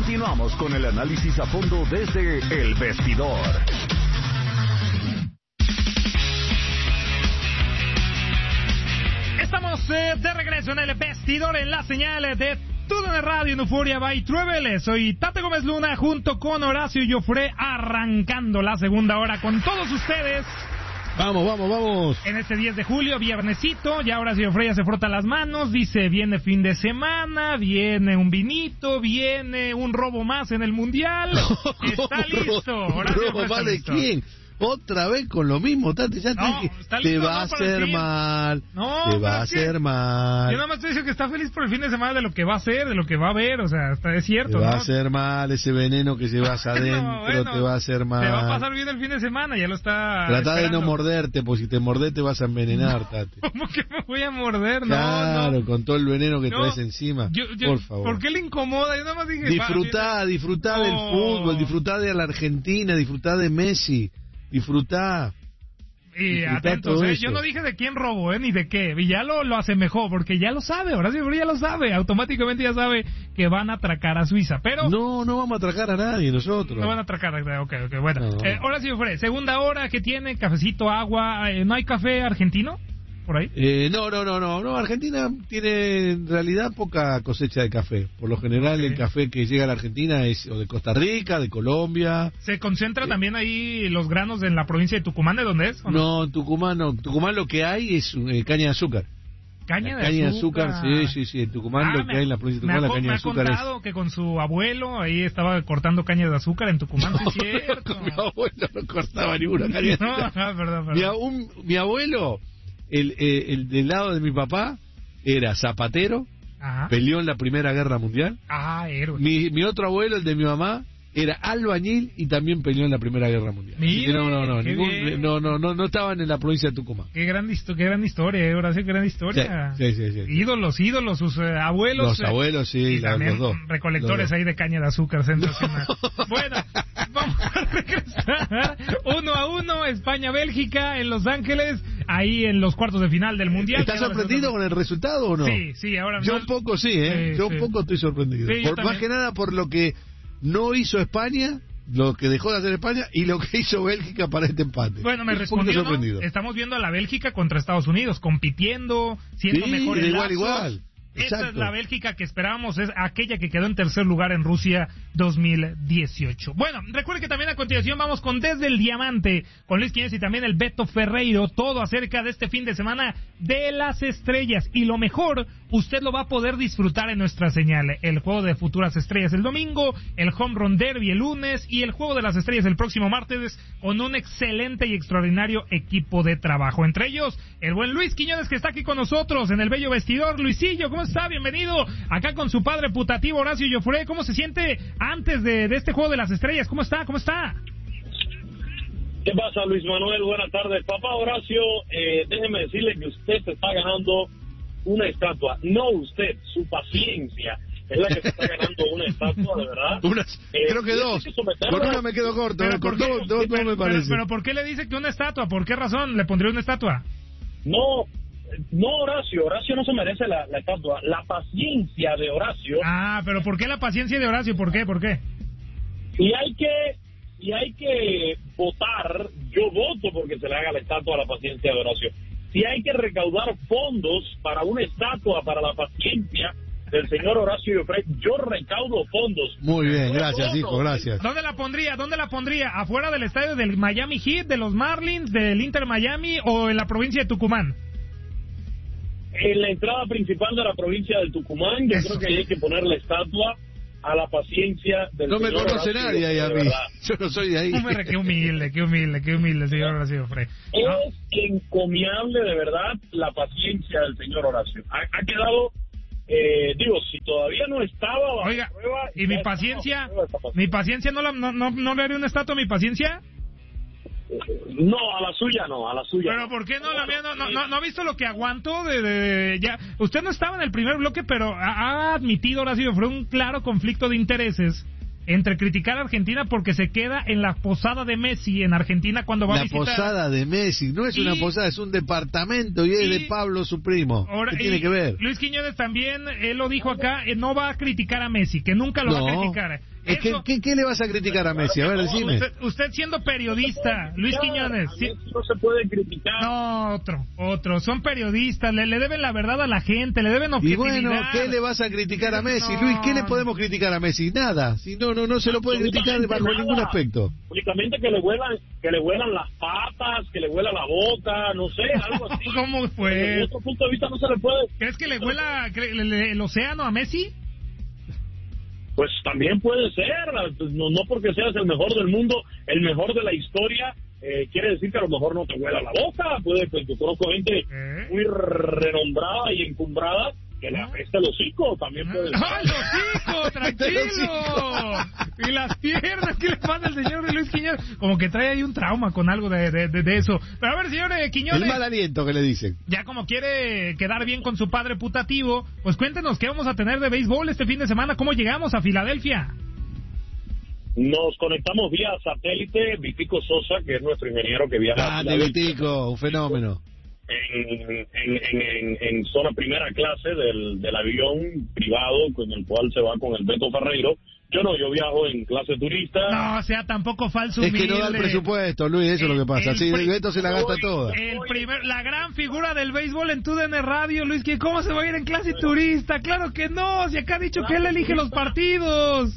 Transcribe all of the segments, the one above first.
Continuamos con el análisis a fondo desde El Vestidor. Estamos de regreso en El Vestidor, en la señal de TUDN Radio en Euphoria by Travel. Soy Tate Gómez Luna junto con Horacio Joffre, arrancando la segunda hora con todos ustedes. Vamos. En este 10 de julio, viernesito, ya Horacio Joffre ya se frota las manos, dice, viene fin de semana, viene un vinito, viene un robo más en el Mundial. Está listo. Horacio ¿Robo más de quién? Otra vez con lo mismo, Tati, ya te va a hacer mal. No, te va a hacer mal. Yo nada más te digo que está feliz por el fin de semana de lo que va a hacer, de lo que va a ver, o sea, es cierto. Te va a hacer mal ese veneno que llevas adentro, te va a hacer mal. Te va a pasar bien el fin de semana, ya lo está Trata esperando. de no morderte, pues si te mordés te vas a envenenar, Tati. ¿Cómo que me voy a morder? Claro, con todo el veneno que traes encima. Por favor. ¿Por qué le incomoda? Yo nada más dije... Disfrutá del fútbol, disfrutá de la Argentina, disfrutá de Messi. Disfrutá. Y atentos, yo no dije de quién robó, ni de qué. Y ya lo asemejó, porque ya lo sabe, Horacio ya lo sabe. Automáticamente ya sabe que van a atracar a Suiza, pero... No vamos a atracar a nadie, nosotros. No van a atracar, ok, bueno. No. Horacio Joffre, segunda hora, ¿qué tiene? Cafecito, agua, ¿no hay café argentino? ¿Por ahí? No, Argentina tiene en realidad poca cosecha de café. Por lo general el café que llega a la Argentina es o de Costa Rica, de Colombia. ¿Se concentra también ahí los granos en la provincia de Tucumán, de dónde es? No, Tucumán no. Tucumán lo que hay es caña de azúcar. Caña de azúcar, sí. En Tucumán lo que hay en la provincia de Tucumán, la caña de azúcar. Me ha contado que con su abuelo ahí estaba cortando caña de azúcar en Tucumán, ¿sí es cierto? Mi abuelo no cortaba ninguna caña de azúcar. Perdón. Mi abuelo... El del lado de mi papá era zapatero, peleó en la Primera Guerra Mundial. Héroe. Mi otro abuelo, el de mi mamá, era albañil y también peleó en la Primera Guerra Mundial. Mire, no estaban en la provincia de Tucumán. Qué gran historia, Horacio, qué gran historia. Sí. Ídolos, sus abuelos. Los abuelos, sí, y también los dos. Recolectores ahí de caña de azúcar sensacional. Bueno, vamos a regresar 1-1, España-Bélgica en Los Ángeles, ahí en los cuartos de final del Mundial. ¿Estás sorprendido con el resultado o no? Sí, ahora yo un poco sí, yo un poco estoy sorprendido. Sí, más que nada por lo que no hizo España, lo que dejó de hacer España y lo que hizo Bélgica para este empate. Bueno, me respondió, ¿no? Estamos viendo a la Bélgica contra Estados Unidos, compitiendo, siendo mejores. Igual. Esa Exacto. es la Bélgica que esperábamos, es aquella que quedó en tercer lugar en Rusia 2018. Bueno, recuerde que también a continuación vamos con Desde el Diamante, con Luis Quiñones y también el Beto Ferreiro, todo acerca de este fin de semana de las estrellas. Y lo mejor, usted lo va a poder disfrutar en nuestra señal. El juego de futuras estrellas el domingo, el Home Run Derby el lunes y el juego de las estrellas el próximo martes, con un excelente y extraordinario equipo de trabajo. Entre ellos, el buen Luis Quiñones, que está aquí con nosotros en el bello vestidor. Luisillo, ¿cómo está? Bienvenido acá con su padre putativo Horacio Joffre. ¿Cómo se siente antes de este juego de las estrellas? ¿Cómo está? ¿Qué pasa, Luis Manuel? Buenas tardes. Papá Horacio, déjeme decirle que usted se está ganando una estatua. No usted, su paciencia es la que se está ganando una estatua, de verdad. Creo que dos. Con una me quedo corto. Con dos no me parece. Pero ¿por qué le dice que una estatua? ¿Por qué razón le pondría una estatua? No, Horacio no se merece la estatua. La paciencia de Horacio. Pero ¿por qué la paciencia de Horacio? ¿Por qué? Si hay que votar, yo voto porque se le haga la estatua a la paciencia de Horacio. Si hay que recaudar fondos para una estatua para la paciencia del señor Horacio Joffre, yo recaudo fondos. Muy bien, gracias, hijo, gracias. ¿Dónde la pondría? ¿Afuera del estadio del Miami Heat, de los Marlins, del Inter Miami o en la provincia de Tucumán? En la entrada principal de la provincia de Tucumán, yo creo que hay que poner la estatua a la paciencia del señor. No me conoce nadie ahí a mí. Yo no soy de ahí. Qué humilde, señor Horacio Joffre. Es encomiable, de verdad, la paciencia del señor Horacio. Ha quedado, si todavía no estaba bajo prueba... ¿Y mi paciencia no le haré una estatua a mi paciencia? No, a la suya no. ¿Pero por qué no? La mía no ha visto lo que aguanto ya. Usted no estaba en el primer bloque, pero ha admitido, Horacio, fue un claro conflicto de intereses entre criticar a Argentina porque se queda en la posada de Messi en Argentina cuando va a visitar. La posada de Messi, no es una posada, es un departamento y es de Pablo, su primo. ¿Qué tiene que ver? Luis Quiñones también, él lo dijo acá, no va a criticar a Messi, que nunca lo va a criticar. Es que, ¿qué le vas a criticar a Messi? A ver, decime. Usted siendo periodista, Luis Quiñones. No se puede criticar. No, otro. Son periodistas, le deben la verdad a la gente, le deben objetividad. Y bueno, ¿qué le vas a criticar a Messi? No. Luis, ¿qué le podemos criticar a Messi? Nada. Si no se lo puede criticar bajo ningún aspecto. Únicamente que le vuelan las patas, que le huela la boca, no sé, algo así. ¿Cómo fue? Desde otro punto de vista no se le puede. ¿Crees que le huela el océano a Messi? Pues también puede ser, no porque seas el mejor del mundo, el mejor de la historia, quiere decir que a lo mejor no te huela la boca. Puede, pues yo conozco gente muy renombrada y encumbrada que le apesta el hocico, también puede ser. ¡Ah, el hocico! ¡Tranquilo! Y las piernas, ¿qué le pasa al señor Luis Quiñones? Como que trae ahí un trauma con algo de eso. Pero a ver, señor Quiñones. El mal aliento que le dicen. Ya como quiere quedar bien con su padre putativo, pues cuéntenos qué vamos a tener de béisbol este fin de semana. ¿Cómo llegamos a Filadelfia? Nos conectamos vía satélite. Vitico Sosa, que es nuestro ingeniero que viaja. Vitico, un fenómeno. En zona primera clase del avión privado con el cual se va con el Beto Ferreiro. Yo viajo en clase turista. No, sea tampoco falso humilde. Es que no da el presupuesto, Luis, eso es lo que pasa. Sí, el Beto se la gasta toda. La gran figura del béisbol en TUDN Radio, Luis, que ¿cómo se va a ir en clase turista? Claro que no, si acá ha dicho que él elige los partidos.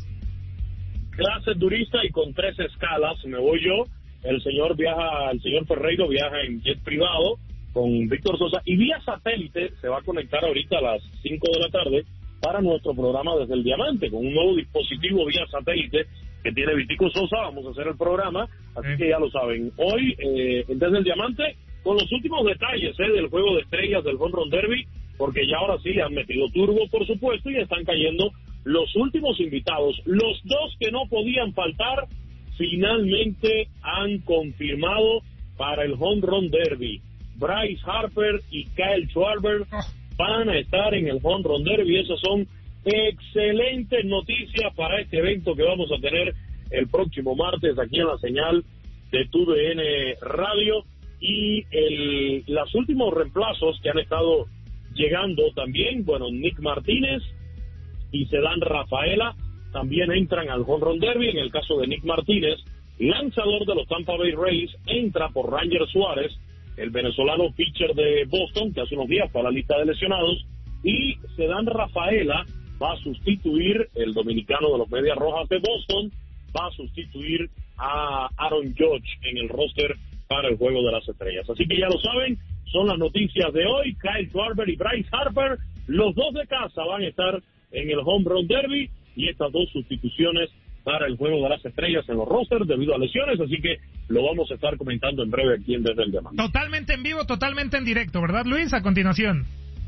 Clase turista y con 3 escalas me voy yo. El señor Ferreiro viaja en jet privado con Víctor Sosa y vía satélite se va a conectar ahorita a las 5 de la tarde para nuestro programa Desde el Diamante, con un nuevo dispositivo vía satélite que tiene Vitico Sosa. Vamos a hacer el programa, así que ya lo saben. Hoy, Desde el Diamante, con los últimos detalles del juego de estrellas del Home Run Derby, porque ya ahora sí han metido turbo, por supuesto, y están cayendo los últimos invitados. Los 2 que no podían faltar, finalmente han confirmado para el Home Run Derby. Bryce Harper y Kyle Schwarber van a estar en el Home Run Derby. Esas son excelentes noticias para este evento que vamos a tener el próximo martes aquí en la señal de TUDN Radio. Y los últimos reemplazos que han estado llegando también, Nick Martínez y Cedán Rafaela también entran al Home Run Derby. En el caso de Nick Martínez, lanzador de los Tampa Bay Rays, entra por Ranger Suárez, el venezolano pitcher de Boston, que hace unos días fue a la lista de lesionados, y Cedán Rafaela va a sustituir, el dominicano de los Medias Rojas de Boston, va a sustituir a Aaron Judge en el roster para el Juego de las Estrellas. Así que ya lo saben, son las noticias de hoy. Kyle Schwarber y Bryce Harper, los 2 de casa, van a estar en el Home Run Derby, y estas 2 sustituciones para el Juego de las Estrellas en los rosters debido a lesiones, así que lo vamos a estar comentando en breve aquí en Desde el Diamante. Totalmente en vivo, totalmente en directo, ¿verdad, Luis? A continuación.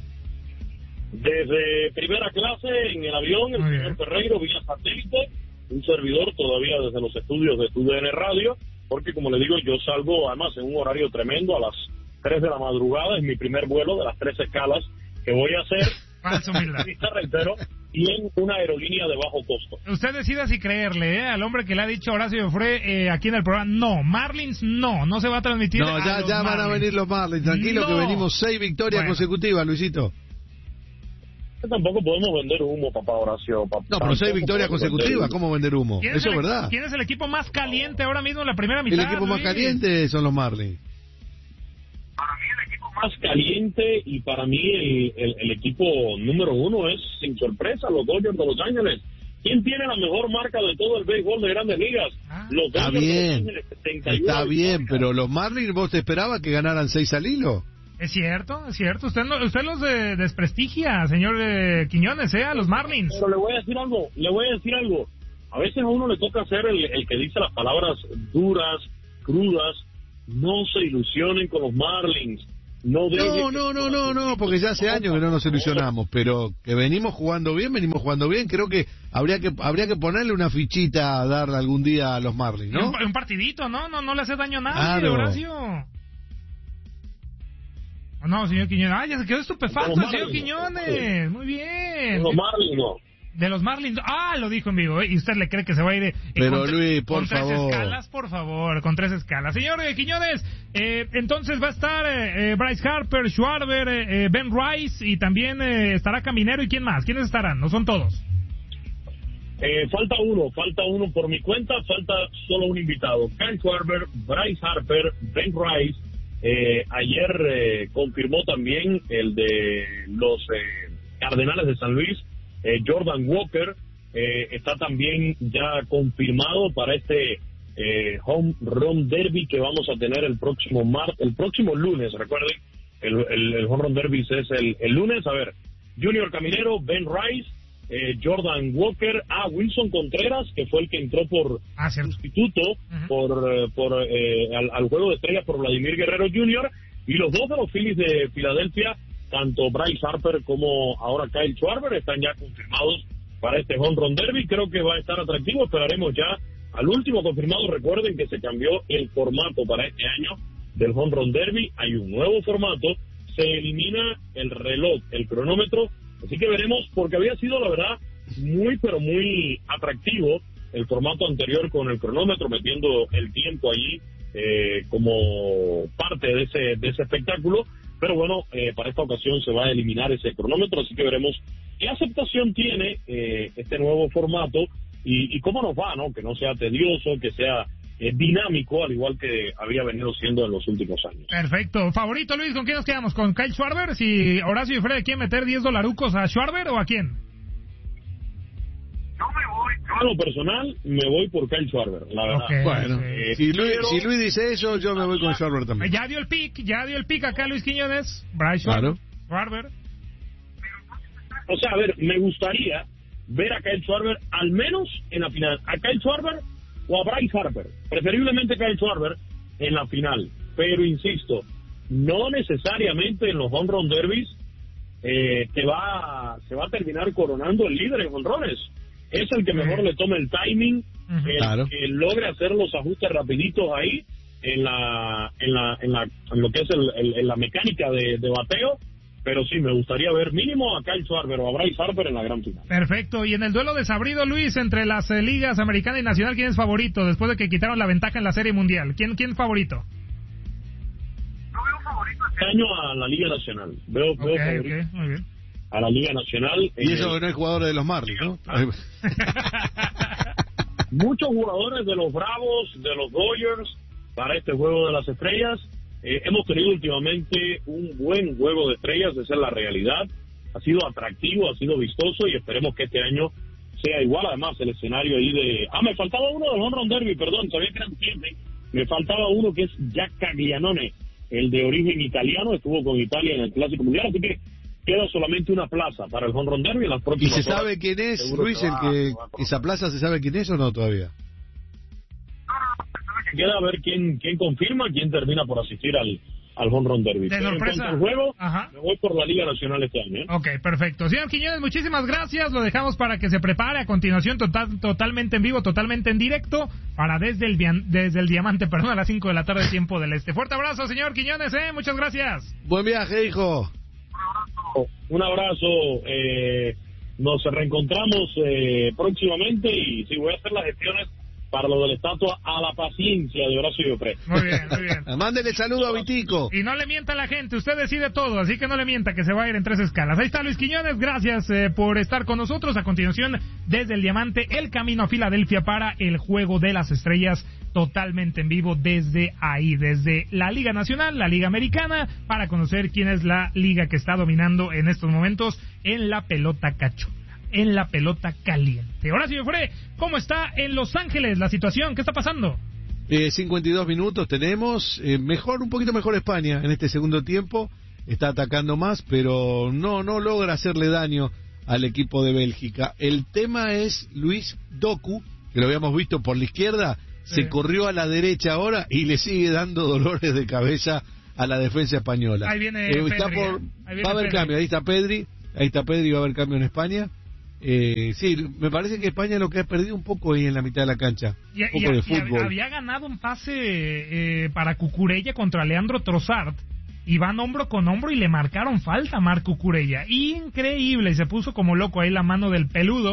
Desde primera clase en el avión, el señor Ferreiro vía satélite, un servidor todavía desde los estudios de TUDN Radio, porque como le digo, yo salgo además en un horario tremendo a las 3 de la madrugada, es mi primer vuelo de las 3 escalas que voy a hacer. Falso humildad. Y en una aerolínea de bajo costo. Usted decida si creerle al hombre que le ha dicho Horacio Jofré aquí en el programa. No, Marlins no se va a transmitir. No, ya van a venir los Marlins. Tranquilo, que venimos 6 victorias consecutivas, Luisito. Tampoco podemos vender humo, papá Horacio. No, pero 6 victorias consecutivas, ¿cómo vender humo? Eso es verdad. ¿Quién es el equipo más caliente ahora mismo en la primera mitad? El equipo más caliente son los Marlins. Para mí el equipo más caliente y para mí el equipo número 1 es, sin sorpresa, los Dodgers de Los Ángeles. ¿Quién tiene la mejor marca de todo el béisbol de Grandes Ligas? Los Dodgers de Los Ángeles. Está bien, pero los Marlins, ¿vos te esperabas que ganaran 6 al hilo? Es cierto. Usted los desprestigia, señor Quiñones, a los Marlins. Pero le voy a decir algo. A veces a uno le toca ser el que dice las palabras duras, crudas. No se ilusionen con los Marlins. No, porque ya hace años que no nos ilusionamos, pero que venimos jugando bien. Creo que habría que ponerle una fichita a darle algún día a los Marlins, ¿no? Un partidito, no le hace daño a nadie, claro. Horacio. No, señor Quiñones. Ya se quedó estupefacto el señor Quiñones. Muy bien. Los Marlins no. De los Marlins. Lo dijo en vivo, ¿Y usted le cree que se va a ir Pero Luis, por favor. Con 3 escalas, por favor, con 3 escalas. Señor Quiñones, entonces va a estar Bryce Harper, Schwarber, Ben Rice y también estará Caminero. ¿Y quién más? ¿Quiénes estarán? No son todos. Falta uno por mi cuenta, falta solo un invitado. Kyle Schwarber, Bryce Harper, Ben Rice. Ayer confirmó también el de los Cardenales de San Luis, Jordan Walker. Está también ya confirmado para este Home Run Derby que vamos a tener el próximo lunes. Recuerden, el Home Run Derby es el lunes. A ver, Junior Caminero, Ben Rice, Jordan Walker, Wilson Contreras, que fue el que entró por sustituto al juego de estrellas por Vladimir Guerrero Jr. Y los dos de los Phillies de Filadelfia, tanto Bryce Harper como ahora Kyle Schwarber, están ya confirmados para este Home Run Derby. Creo que va a estar atractivo. Esperaremos ya al último confirmado. Recuerden que se cambió el formato para este año del Home Run Derby. Hay un nuevo formato. Se elimina el reloj, el cronómetro. Así que veremos, porque había sido, la verdad, muy, pero muy atractivo el formato anterior con el cronómetro, metiendo el tiempo allí como parte de ese espectáculo. Pero bueno, para esta ocasión se va a eliminar ese cronómetro, así que veremos qué aceptación tiene este nuevo formato y cómo nos va, ¿no? Que no sea tedioso, que sea dinámico, al igual que había venido siendo en los últimos años. Perfecto. Favorito, Luis, ¿con quién nos quedamos? ¿Con Kyle Schwarber? Si Horacio y Fred quieren meter $10 a Schwarber o a quién? A lo personal, me voy por Kyle Schwarber, la verdad. Okay, bueno, si Luis dice eso, yo me voy con Schwarber también. Ya dio el pick acá Luis Quiñones. Bryce Schwarber. Schwarber. O sea, a ver, me gustaría ver a Kyle Schwarber al menos en la final. A Kyle Schwarber o a Bryce Harper. Preferiblemente Kyle Schwarber en la final. Pero insisto, no necesariamente en los home run derbies se va a terminar coronando el líder en honrones. Es el que mejor le tome el timing, que logre hacer los ajustes rapiditos ahí en lo que es en la mecánica de bateo. Pero sí, me gustaría ver mínimo a Kyle Schwarber o a Bryce Harper en la gran final. Perfecto. Y en el duelo desabrido, Luis, entre las ligas americana y nacional, ¿quién es favorito después de que quitaron la ventaja en la Serie Mundial? ¿Quién es favorito? Yo veo favorito este año a la Liga Nacional. Veo favorito muy bien. A la Liga Nacional. Y eso que no hay jugadores de los Marlins, ¿no? Muchos jugadores de los Bravos, de los Dodgers, para este Juego de las Estrellas. Hemos tenido últimamente un buen Juego de Estrellas, esa es la realidad. Ha sido atractivo, ha sido vistoso y esperemos que este año sea igual. Además, el escenario ahí de... me faltaba uno del Home Run Derby, perdón, sabía que eran 7. Me faltaba uno que es Jack Caglianone, el de origen italiano, estuvo con Italia en el Clásico Mundial, así que queda solamente una plaza para el Home Run Derby en las próximas horas. ¿Y se sabe quién es, Luis, esa plaza se sabe quién es o no todavía? Queda a ver quién confirma, quién termina por asistir al Home Run Derby. De sorpresa. En cuanto al juego, me voy por la Liga Nacional este año. Ok, perfecto. Señor Quiñones, muchísimas gracias. Lo dejamos para que se prepare a continuación totalmente en vivo, totalmente en directo, para desde el Diamante, a las 5 de la tarde, tiempo del Este. Fuerte abrazo, señor Quiñones, muchas gracias. Buen viaje, hijo. Un abrazo. Nos reencontramos próximamente y sí, voy a hacer las gestiones para lo de la estatua a la paciencia de Horacio Llopret. Muy bien. Mándele saludo a Vitico. Y no le mienta a la gente, usted decide todo, así que no le mienta, que se va a ir en 3 escalas. Ahí está Luis Quiñones, gracias por estar con nosotros. A continuación, desde el Diamante, el camino a Filadelfia para el Juego de las Estrellas, totalmente en vivo desde ahí, desde la Liga Nacional, la Liga Americana, para conocer quién es la liga que está dominando en estos momentos en la pelota cachonda, en la pelota caliente. Ahora, señor Fre, ¿cómo está en Los Ángeles la situación? ¿Qué está pasando? 52 minutos tenemos, un poquito mejor España en este segundo tiempo, está atacando más, pero no logra hacerle daño al equipo de Bélgica. El tema es Luis Doku, que lo habíamos visto por la izquierda, se corrió a la derecha ahora y le sigue dando dolores de cabeza a la defensa española. Ahí viene Pedri, va a haber cambio, ahí está Pedri, va a haber cambio en España. Sí, me parece que España lo que ha perdido un poco ahí en la mitad de la cancha, un poco de fútbol. Había ganado un pase para Cucurella contra Leandro Trossard, y van hombro con hombro y le marcaron falta a Marc Cucurella, increíble, y se puso como loco ahí la mano del peludo,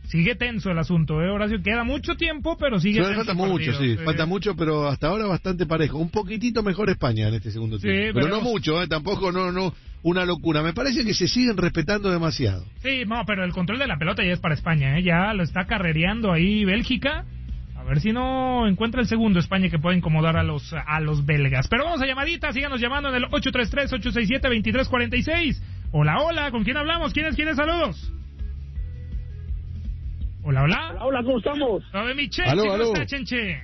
sigue tenso el asunto, Horacio. Queda mucho tiempo, pero sigue tenso. Falta mucho, sí. Falta mucho, pero hasta ahora bastante parejo. Un poquitito mejor España en este segundo tiempo. Pero no mucho, tampoco no una locura. Me parece que se siguen respetando demasiado. Sí, no, pero el control de la pelota ya es para España, ya lo está carrereando ahí Bélgica. A ver si no encuentra el segundo España que pueda incomodar a los belgas. Pero vamos a llamaditas, síganos llamando en el 833-867-2346. Hola, ¿con quién hablamos? ¿Quiénes? Saludos. Hola, ¿cómo estamos? A ver, mi Chenche, ¿cómo está, Chenche?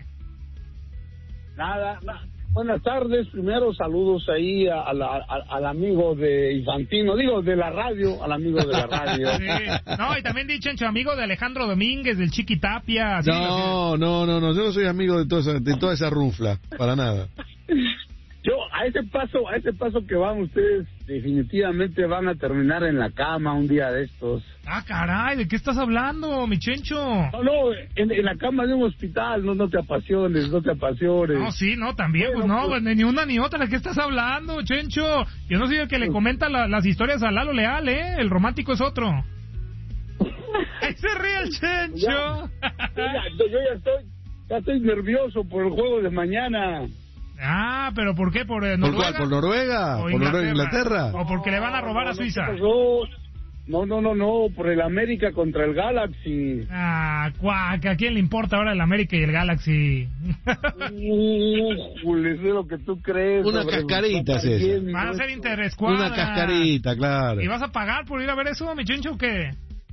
Nada. Buenas tardes, primero saludos ahí al amigo de Infantino, digo, de la radio, al amigo de la radio. Sí. No, y también di, Chencho, amigo de Alejandro Domínguez, del Chiqui Tapia. No, yo no soy amigo de toda esa rufla, para nada. Yo, a ese paso que van ustedes, definitivamente van a terminar en la cama un día de estos. Ah, caray, ¿de qué estás hablando, mi Chencho? No, en la cama de un hospital, no te apasiones. No, sí, no, también, bueno, pues ni una ni otra, ¿de qué estás hablando, Chencho? Yo no soy el que le comenta las historias a Lalo Leal, el romántico es otro. ¡Ahí se ríe el Chencho! Yo ya estoy nervioso por el juego de mañana. Ah, ¿pero por qué? ¿Por Noruega? ¿Por cuál? ¿Por Noruega? ¿Por Inglaterra? ¿O porque le van a robar a Suiza? No, por el América contra el Galaxy. Ah, cuaca, ¿a quién le importa ahora el América y el Galaxy? Es lo que tú crees. Una cascarita es esa. Van a ser interescuadra. Una cascarita, claro. ¿Y vas a pagar por ir a ver eso, mi Chencho, o qué?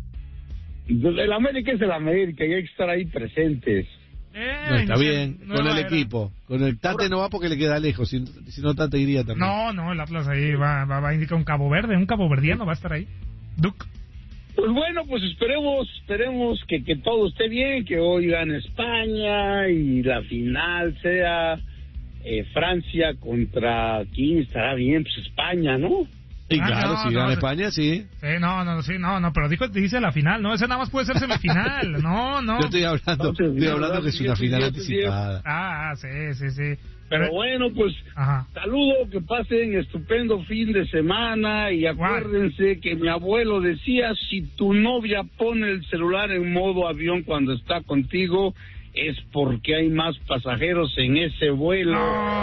El América es el América y hay que estar ahí presentes. No, está bien, con el equipo. Con el Tate no va porque le queda lejos, si no Tate iría también. No, el Atlas ahí va a indicar un caboverdiano va a estar ahí. Duke. Pues bueno, pues esperemos que todo esté bien, que hoy gane España y la final sea Francia contra quién estará bien, pues España, ¿no? Sí, claro, si gana España, sí. No, pero dice la final, no, ese nada más puede ser semifinal, no. Yo estoy hablando que es una final anticipada. Sí. Pero bueno, pues, saludo, que pasen estupendo fin de semana y acuérdense que mi abuelo decía, si tu novia pone el celular en modo avión cuando está contigo, es porque hay más pasajeros en ese vuelo.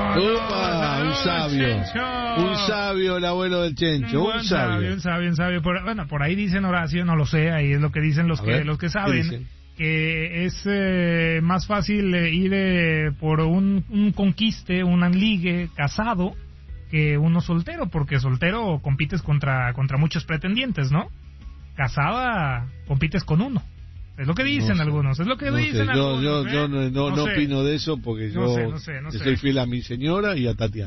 Un sabio el abuelo del Chencho, un sabio. Por ahí dicen, Horacio, no lo sé, ahí es lo que dicen los que saben, que es más fácil ir por un conquiste, un ligue casado, que uno soltero, porque soltero compites contra muchos pretendientes, ¿no? Casada compites con uno. Es lo que dicen algunos, es lo que dicen algunos. Yo no opino de eso porque yo soy fiel a mi señora y a Tatiana.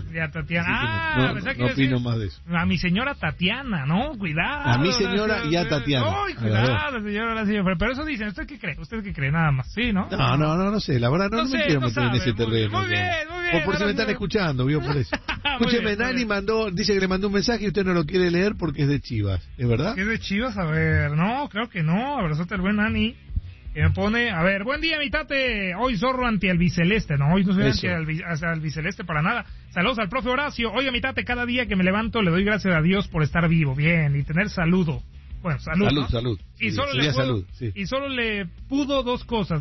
No opino más de eso. A mi señora Tatiana, ¿no? Cuidado. A mi señora y a Tatiana. Ay, cuidado, señora. Pero eso dicen, ¿usted qué cree? ¿Usted qué cree? Nada más, ¿sí, no? No sé, la verdad no me quiero meter en ese terreno. Muy bien. Por si me están escuchando, vio, por eso. Escúcheme, Nani dice que le mandó un mensaje y usted no lo quiere leer porque es de Chivas, ¿es verdad? ¿Es de Chivas? A ver, no, creo que no. Abrazote al buen Nani. Que me pone, a ver, buen día, mi Tate. Hoy zorro anti-albiceleste, no, hoy no soy anti-albiceleste para nada. Saludos al profe Horacio. Oiga, mi Tate, cada día que me levanto le doy gracias a Dios por estar vivo, bien, y tener saludo. Bueno, salud. Y sí, solo y solo le pido dos cosas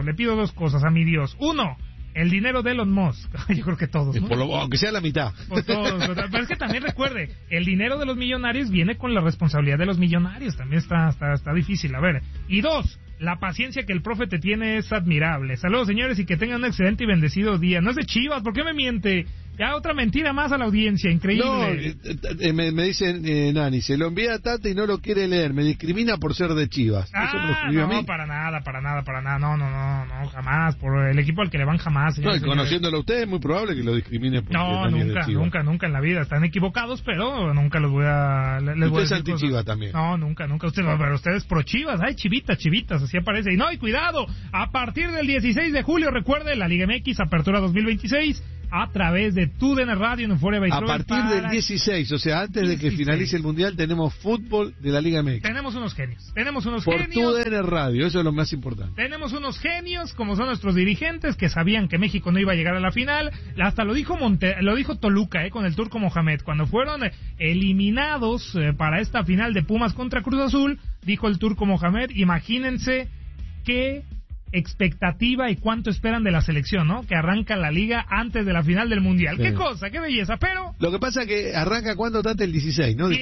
a mi Dios. Uno, el dinero de Elon Musk. Yo creo que todos, ¿no? Aunque sea la mitad. Por todos. Pero es que también recuerde, el dinero de los millonarios viene con la responsabilidad de los millonarios. También está difícil. A ver. Y dos, la paciencia que el profe te tiene es admirable. Saludos, señores, y que tengan un excelente y bendecido día. No es de Chivas, ¿por qué me miente? Ya otra mentira más a la audiencia, increíble. No, me dicen, Nani, se lo envía a Tate y no lo quiere leer, me discrimina por ser de Chivas. Eso me lo escribió a mí. No, para nada, no, jamás, por el equipo al que le van jamás. Señores, conociéndolo a usted es muy probable que lo discrimine por nunca en la vida, están equivocados, pero nunca los voy a... Usted es anti-Chivas también. No, nunca, pero usted es pro Chivas, ay, chivitas, así aparece. Y cuidado, a partir del 16 de julio, recuerde, la Liga MX, Apertura 2026, a través de TUDN Radio en Euphoria Bay. A partir del 16, o sea, antes de que finalice el Mundial, tenemos fútbol de la Liga MX. Tenemos unos genios. Por TUDN Radio, eso es lo más importante. Tenemos unos genios, como son nuestros dirigentes, que sabían que México no iba a llegar a la final. Hasta lo dijo Toluca, con el Turco Mohamed. Cuando fueron eliminados para esta final de Pumas contra Cruz Azul, dijo el Turco Mohamed, imagínense qué expectativa y cuánto esperan de la selección, ¿no? Que arranca la liga antes de la final del Mundial. Sí. Qué cosa, qué belleza, pero... Lo que pasa es que arranca cuando trata el 16, ¿no?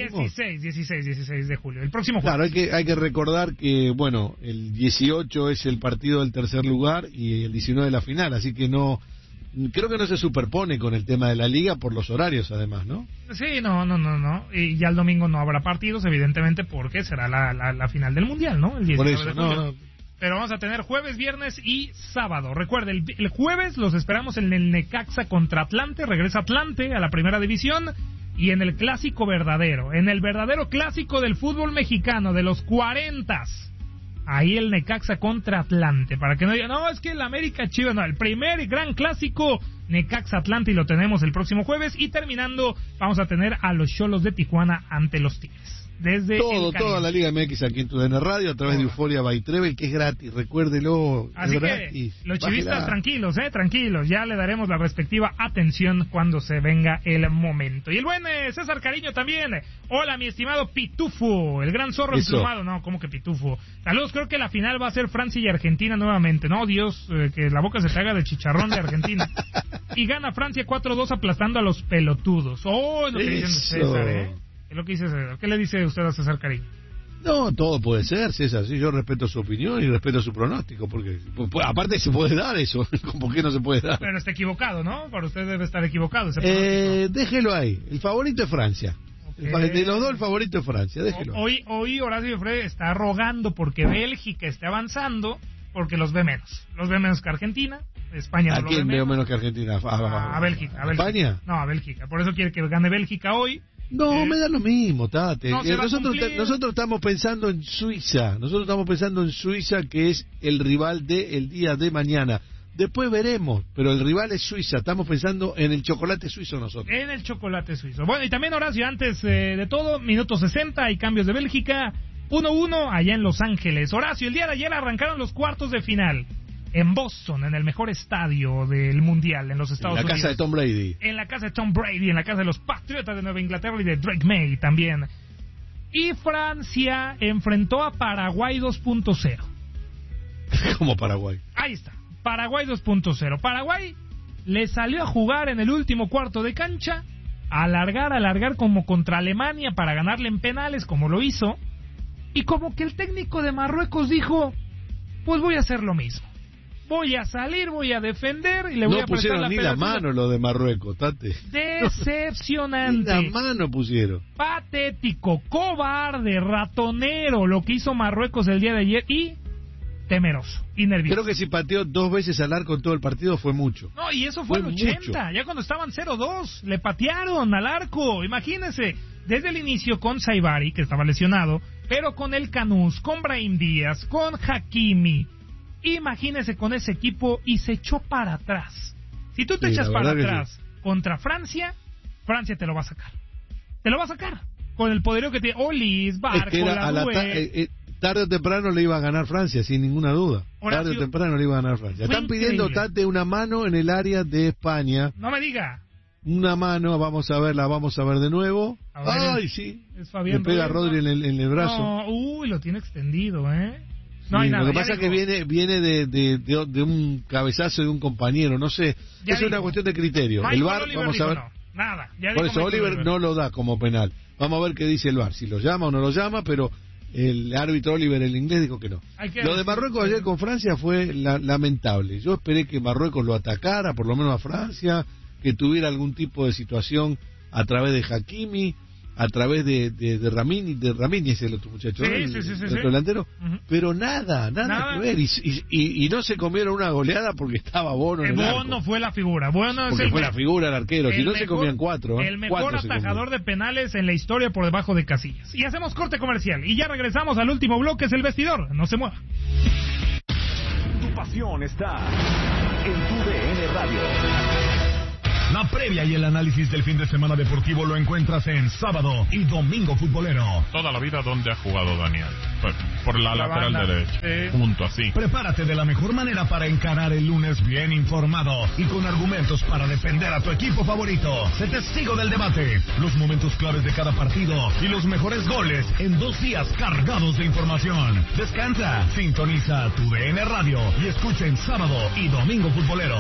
16 de julio, el próximo jueves. Claro, hay que recordar que, bueno, el 18 es el partido del tercer lugar y el 19 la final, así que no... Creo que no se superpone con el tema de la liga por los horarios, además, ¿no? Sí, no. Y ya el domingo no habrá partidos, evidentemente, porque será la final del Mundial, ¿no? El 19 por eso, de julio. Pero vamos a tener jueves, viernes y sábado. Recuerde, el jueves los esperamos en el Necaxa contra Atlante. Regresa Atlante a la primera división. Y en el clásico verdadero, en el verdadero clásico del fútbol mexicano de los 40s. Ahí el Necaxa contra Atlante. Para que no digan, no, es que el América Chivas. No, el primer gran clásico Necaxa Atlante y lo tenemos el próximo jueves. Y terminando, vamos a tener a los Xolos de Tijuana ante los Tigres. Desde toda la Liga MX aquí en TUDN Radio a través de Euphoria by Trevel, que es gratis, recuérdelo. Así es que gratis. Los chivistas tranquilos, ya le daremos la respectiva atención cuando se venga el momento. Y el buen César Cariño también. Hola, mi estimado Pitufo, el gran zorro emplumado. No, ¿cómo que Pitufo? Saludos, creo que la final va a ser Francia y Argentina nuevamente. No, Dios, que la boca se te haga de chicharrón de Argentina. Y gana Francia 4-2 aplastando a los pelotudos. Oh, lo que dicen de César, ¿Qué es lo que dice César? ¿Qué le dice usted a César Cariño? No, todo puede ser, César. Sí, yo respeto su opinión y respeto su pronóstico, porque aparte se puede dar eso. ¿Por qué no se puede dar? Pero está equivocado, ¿no? Para usted debe estar equivocado. Déjelo ahí. El favorito es Francia. Okay. De los dos, el favorito es Francia. Déjelo. Hoy Horacio Efraín está rogando porque Bélgica esté avanzando, porque los ve menos. Los ve menos que Argentina. España no lo ve menos. ¿A quién veo menos que Argentina? A Bélgica. ¿A España? No, a Bélgica. Por eso quiere que gane Bélgica hoy. No, me da lo mismo, Tate. Nosotros estamos pensando en Suiza. Nosotros estamos pensando en Suiza, que es el rival del día de mañana. Después veremos, pero el rival es Suiza. Estamos pensando en el chocolate suizo nosotros. En el chocolate suizo. Bueno, y también, Horacio, antes de todo, minuto 60, hay cambios de Bélgica. 1-1 allá en Los Ángeles. Horacio, el día de ayer arrancaron los cuartos de final. En Boston, en el mejor estadio del Mundial en los Estados Unidos. En la casa de Tom Brady. En la casa de Tom Brady, en la casa de los Patriotas de Nueva Inglaterra y de Drake May también. Y Francia enfrentó a Paraguay 2.0. ¿Cómo Paraguay? Ahí está, Paraguay 2.0. Paraguay le salió a jugar en el último cuarto de cancha, alargar como contra Alemania para ganarle en penales, como lo hizo. Y como que el técnico de Marruecos dijo, pues voy a hacer lo mismo. Voy a salir, voy a defender y le voy a prestar la pelota. No pusieron ni la mano lo de Marruecos, Tate. Decepcionante. Ni la mano pusieron. Patético, cobarde, ratonero lo que hizo Marruecos el día de ayer y temeroso y nervioso. Creo que si pateó 2 veces al arco en todo el partido fue mucho. No, y eso fue el 80, mucho. Ya cuando estaban 0-2, le patearon al arco. Imagínense, desde el inicio con Saibari, que estaba lesionado, pero con el Canús, con Brahim Díaz, con Hakimi. Imagínese con ese equipo y se echó para atrás. Si tú te echas para atrás contra Francia, Francia te lo va a sacar. Te lo va a sacar. Con el poderío que tiene Olis, Barco, tarde o temprano le iba a ganar Francia, sin ninguna duda. Horacio, tarde o temprano le iba a ganar Francia. Están pidiendo, Tate, una mano en el área de España. No me diga. Una mano, vamos a ver de nuevo. Ay, sí. Es Fabián. Le pega a Rodri en el brazo. No, lo tiene extendido, No sí, hay nada. Lo que pasa es que viene de un cabezazo de un compañero, no sé, es una cuestión de criterio. Michael el VAR, Oliver vamos a ver. No, nada. Por eso Oliver no lo da como penal. Vamos a ver qué dice el VAR, si lo llama o no lo llama, pero el árbitro Oliver, el inglés, dijo que no. Lo de Marruecos ayer con Francia fue lamentable. Yo esperé que Marruecos lo atacara, por lo menos a Francia, que tuviera algún tipo de situación a través de Hakimi, a través de Ramini es el otro muchacho, el otro delantero, pero nada que ver, y no se comieron una goleada porque estaba Bono en el arco. Bono fue la figura, fue la figura el arquero, si no se comían 4. El mejor atajador de penales en la historia por debajo de Casillas. Y hacemos corte comercial, y ya regresamos al último bloque, es el vestidor, no se mueva. Tu pasión está en TUDN Radio. La previa y el análisis del fin de semana deportivo lo encuentras en Sábado y Domingo Futbolero. Toda la vida, ¿dónde ha jugado Daniel? Por la lateral banda derecha. Sí. Punto, así. Prepárate de la mejor manera para encarar el lunes bien informado y con argumentos para defender a tu equipo favorito. Sé testigo del debate, los momentos claves de cada partido y los mejores goles en 2 días cargados de información. Descansa, sintoniza tu DN Radio y escucha en Sábado y Domingo Futbolero.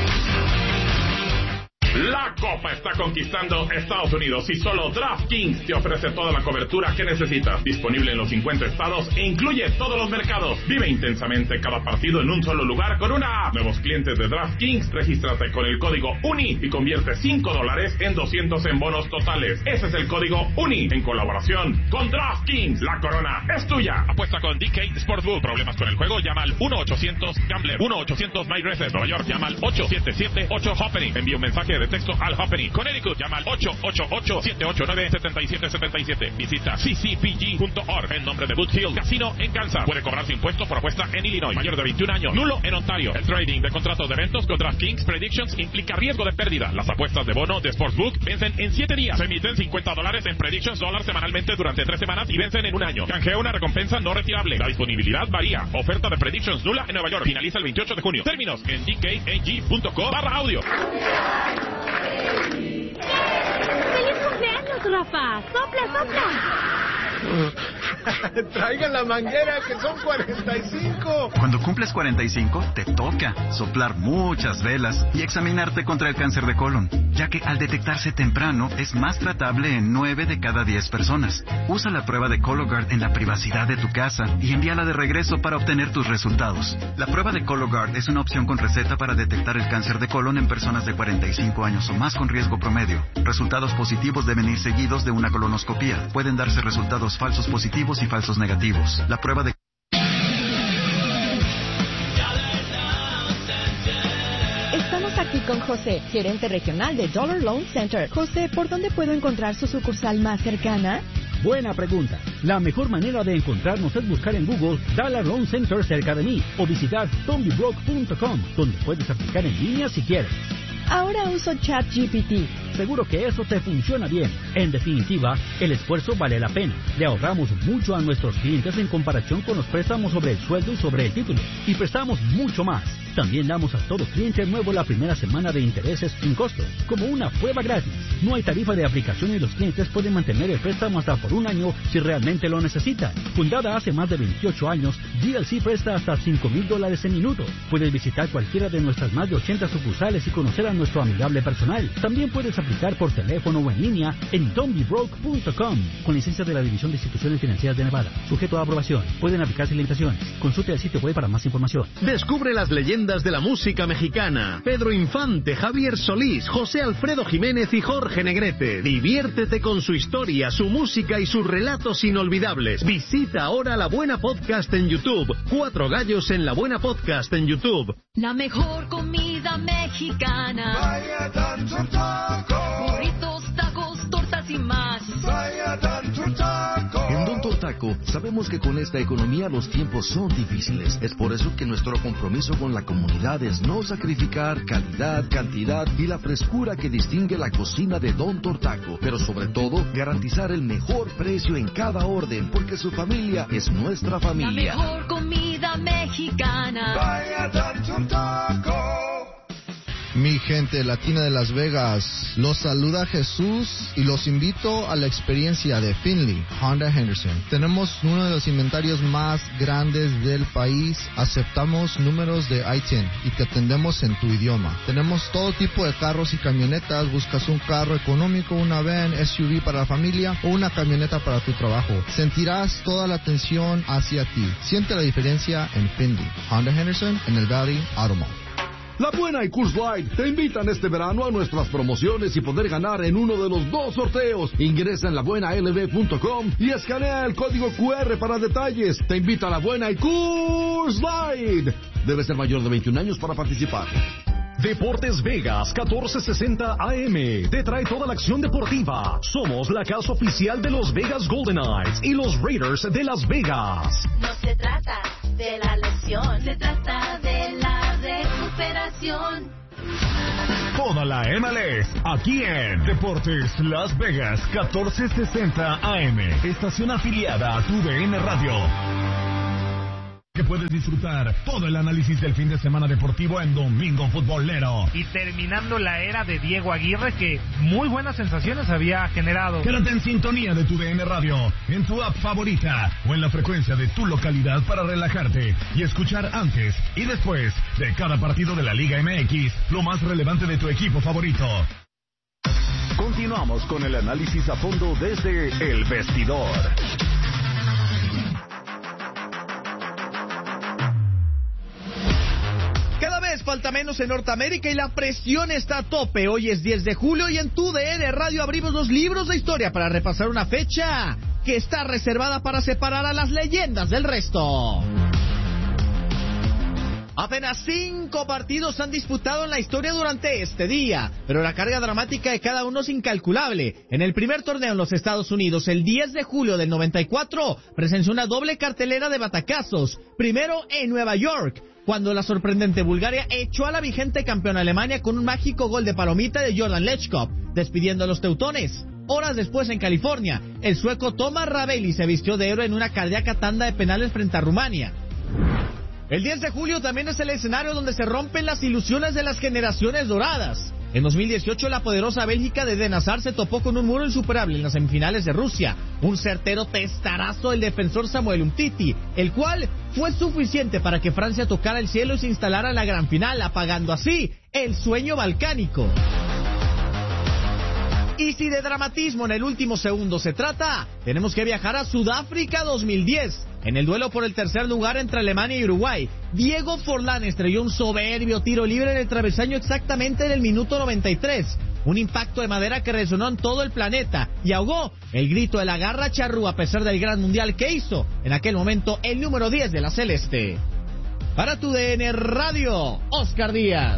La Copa está conquistando Estados Unidos y solo DraftKings te ofrece toda la cobertura que necesitas. Disponible en los 50 estados e incluye todos los mercados. Vive intensamente cada partido en un solo lugar con una app. Nuevos clientes de DraftKings, regístrate con el código UNI y convierte $5 en 200 en bonos totales. Ese es el código UNI en colaboración con DraftKings. La corona es tuya. Apuesta con DK Sportsbook. ¿Problemas con el juego? Llama al 1-800-GAMBLER. 1-800-MyRaces. Nueva York, llama al 877-8-HOPPENING. Envía un mensaje de texto al Happening. Connecticut, llama al 888-789-7777. Visita ccpg.org. En nombre de Boot Hill Casino en Kansas. Puede cobrarse impuestos por apuesta en Illinois. Mayor de 21 años. Nulo en Ontario. El trading de contratos de eventos con DraftKings Predictions implica riesgo de pérdida. Las apuestas de bono de Sportsbook vencen en 7 días. Se emiten $50 en Predictions dólares semanalmente durante 3 semanas y vencen en 1 año. Canjea una recompensa no retirable. La disponibilidad varía. Oferta de Predictions nula en Nueva York. Finaliza el 28 de junio. Términos en dkag.co/audio. ¡Feliz cumpleaños, Rafa! ¡Sopla, sopla! Traigan la manguera, que son 45. Cuando cumples 45, te toca soplar muchas velas y examinarte contra el cáncer de colon, ya que al detectarse temprano es más tratable en 9 de cada 10 personas. Usa la prueba de Cologuard en la privacidad de tu casa y envíala de regreso para obtener tus resultados. La prueba de Cologuard es una opción con receta para detectar el cáncer de colon en personas de 45 años o más con riesgo promedio. Resultados positivos deben ir seguidos de una colonoscopía. Pueden darse resultados falsos positivos y falsos negativos. La prueba de... Estamos aquí con José, gerente regional de Dollar Loan Center. José, ¿por dónde puedo encontrar su sucursal más cercana? Buena pregunta. La mejor manera de encontrarnos es buscar en Google Dollar Loan Center cerca de mí o visitar tombybroke.com, donde puedes aplicar en línea si quieres. Ahora uso ChatGPT. Seguro que eso te funciona bien. En definitiva, el esfuerzo vale la pena. Le ahorramos mucho a nuestros clientes en comparación con los préstamos sobre el sueldo y sobre el título. Y prestamos mucho más. También damos a todo cliente nuevo la primera semana de intereses sin costo, como una prueba gratis. No hay tarifa de aplicación y los clientes pueden mantener el préstamo hasta por 1 año si realmente lo necesitan. Fundada hace más de 28 años, GLC presta hasta $5,000 en minutos. Puedes visitar cualquiera de nuestras más de 80 sucursales y conocer a nuestro amigable personal. También puedes aplicar por teléfono o en línea en don'tbebroke.com, con licencia de la División de Instituciones Financieras de Nevada. Sujeto a aprobación. Pueden aplicarse limitaciones. Consulte el sitio web para más información. Descubre las leyendas de la música mexicana. Pedro Infante, Javier Solís, José Alfredo Jiménez y Jorge Negrete. Diviértete con su historia, su música y sus relatos inolvidables. Visita ahora La Buena Podcast en YouTube. 4 gallos en La Buena Podcast en YouTube. La mejor comida mexicana. Vaya tanto taco. Burritos, tacos, tortas y más. Vaya tanto taco. En Don Tortaco sabemos que con esta economía los tiempos son difíciles. Es por eso que nuestro compromiso con la comunidad es no sacrificar calidad, cantidad y la frescura que distingue la cocina de Don Tortaco. Pero sobre todo, garantizar el mejor precio en cada orden, porque su familia es nuestra familia. La mejor comida mexicana. Vaya tanto taco. Mi gente latina de Las Vegas, los saluda Jesús y los invito a la experiencia de Finley Honda Henderson. Tenemos uno de los inventarios más grandes del país, aceptamos números de I-10 y te atendemos en tu idioma. Tenemos todo tipo de carros y camionetas, buscas un carro económico, una van, SUV para la familia o una camioneta para tu trabajo. Sentirás toda la atención hacia ti. Siente la diferencia en Finley Honda Henderson en el Valley Auto Mall. La Buena y Coors Light te invitan este verano a nuestras promociones y poder ganar en uno de los 2 sorteos. Ingresa en labuenalb.com y escanea el código QR para detalles. Te invita a La Buena y Coors Light. Debe ser mayor de 21 años para participar. Deportes Vegas 1460 AM te trae toda la acción deportiva. Somos la casa oficial de los Vegas Golden Knights y los Raiders de Las Vegas. No se trata de la lesión, se trata de la recuperación. toda la MLS, aquí en Deportes Las Vegas, 1460 AM, estación afiliada a TUDN Radio. Que puedes disfrutar todo el análisis del fin de semana deportivo en Domingo Futbolero. Y terminando la era de Diego Aguirre, que muy buenas sensaciones había generado. Quédate en sintonía de TUDN Radio, en tu app favorita o en la frecuencia de tu localidad para relajarte y escuchar antes y después de cada partido de la Liga MX lo más relevante de tu equipo favorito. Continuamos con el análisis a fondo desde El Vestidor. Cada vez falta menos en Norteamérica y la presión está a tope. Hoy es 10 de julio y en TUDN Radio abrimos los libros de historia para repasar una fecha que está reservada para separar a las leyendas del resto. Apenas 5 partidos se han disputado en la historia durante este día, pero la carga dramática de cada uno es incalculable. En el primer torneo en los Estados Unidos, el 10 de julio del 94, presenció una doble cartelera de batacazos. Primero en Nueva York, cuando la sorprendente Bulgaria echó a la vigente campeona Alemania con un mágico gol de palomita de Jordan Lechkov, despidiendo a los teutones. Horas después en California, el sueco Tomas Ravelli se vistió de héroe en una cardíaca tanda de penales frente a Rumania. El 10 de julio también es el escenario donde se rompen las ilusiones de las generaciones doradas. En 2018 la poderosa Bélgica de Eden Hazard se topó con un muro insuperable en las semifinales de Rusia. Un certero testarazo del defensor Samuel Umtiti, el cual fue suficiente para que Francia tocara el cielo y se instalara en la gran final, apagando así el sueño balcánico. Y si de dramatismo en el último segundo se trata, tenemos que viajar a Sudáfrica 2010. En el duelo por el tercer lugar entre Alemania y Uruguay, Diego Forlán estrelló un soberbio tiro libre en el travesaño exactamente en el minuto 93. Un impacto de madera que resonó en todo el planeta y ahogó el grito de la garra charrúa a pesar del gran mundial que hizo en aquel momento el número 10 de la Celeste. Para TUDN Radio, Oscar Díaz.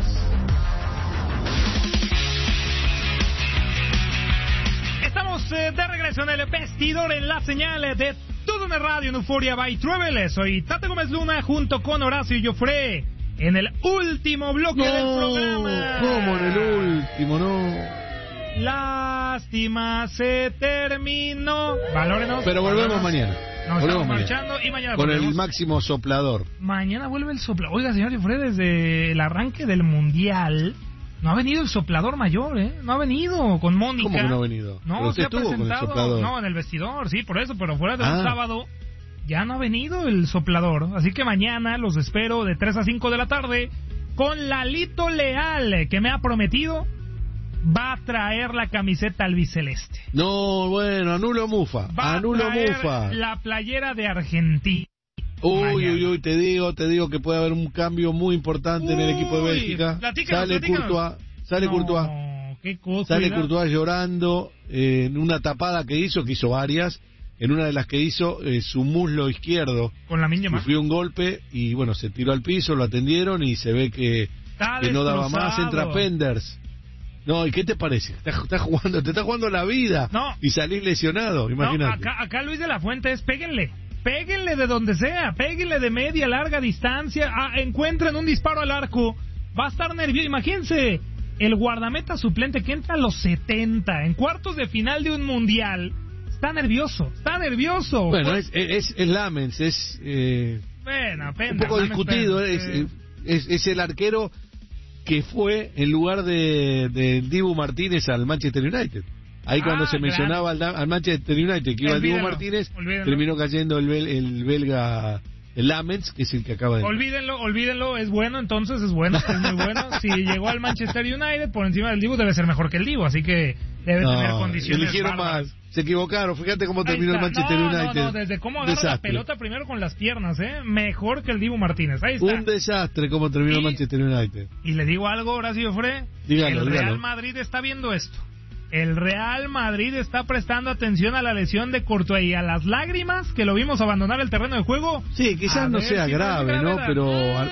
Estamos de regreso en el vestidor en la señal de TUDN Radio en Euphoria by Travel. Soy Tata Gómez Luna junto con Horacio Joffre en el último bloque del programa. ¿Cómo en el último? No. Lástima, se terminó. Valórenos. Pero volvemos mañana. Nos estamos marchando y mañana con volvemos. el máximo soplador. Mañana vuelve el soplador. Oiga, señor Joffre, desde el arranque del Mundial no ha venido el soplador mayor, ¿eh? No ha venido con Mónica. ¿Cómo que no ha venido? No, se ha estuvo con el soplador. No, en el vestidor, sí, por eso, pero fuera de un sábado ya no ha venido el soplador. Así que mañana los espero de 3 a 5 de la tarde con Lalito Leal, que me ha prometido va a traer la camiseta albiceleste. No, bueno, anulo Mufa. Anulo Mufa. La playera de Argentina. Uy, te digo que puede haber un cambio muy importante en el equipo de Bélgica. Sale Courtois. Qué cosa, sale Courtois llorando en una tapada que hizo varias. En una de las que hizo, su muslo izquierdo con la miña sufrió un golpe y bueno, se tiró al piso, lo atendieron y se ve que no daba más. Entra Penders. No, ¿y qué te parece? Te está jugando la vida y salís lesionado, imagínate. No, acá Luis de la Fuente es péguenle de donde sea, péguenle de media, larga distancia, encuentren un disparo al arco, va a estar nervioso. Imagínense, el guardameta suplente que entra a los 70 en cuartos de final de un mundial, está nervioso. Bueno, es Lamens, es un poco discutido, es el arquero que fue en lugar de Dibu Martínez al Manchester United. Ahí cuando se mencionaba al Manchester United que iba Dibu Martínez, terminó cayendo el belga Lamens, que es el que acaba de... Olvídenlo, es bueno, entonces es muy bueno. Si llegó al Manchester United por encima del Dibu, debe ser mejor que el Dibu, así que debe tener condiciones eligieron bárbaras. más, se equivocaron, fíjate cómo terminó el Manchester United. No, desde cómo agarra la pelota primero con las piernas, mejor que el Dibu Martínez, ahí está. Un desastre cómo terminó el Manchester United. Y le digo algo, Horacio Fre, el Real Madrid está viendo esto. El Real Madrid está prestando atención a la lesión de Courtois y a las lágrimas que lo vimos abandonar el terreno de juego. Sí, quizás no sea grave, ¿no? Pero